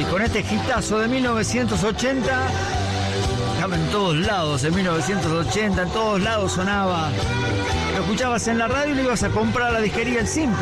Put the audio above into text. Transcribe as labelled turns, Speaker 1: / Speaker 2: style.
Speaker 1: Y con este hitazo de 1980, estaba en todos lados, en 1980, en todos lados sonaba. Lo escuchabas en la radio y lo ibas a comprar a la disquería El Simple.